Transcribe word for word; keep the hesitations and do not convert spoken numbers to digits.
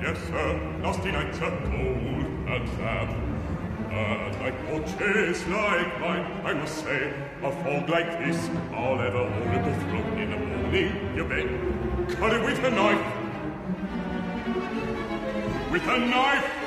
Yes, sir, last night, sir, cold and damp. And like watches like mine, I must say, a fog like this, I'll ever hold to throw in the morning, you bet. Cut it with a knife. With a knife!